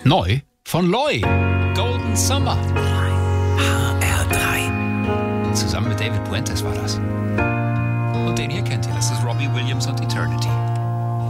Neu von Loy. Golden Summer. HR3. Zusammen mit David Puentes war das.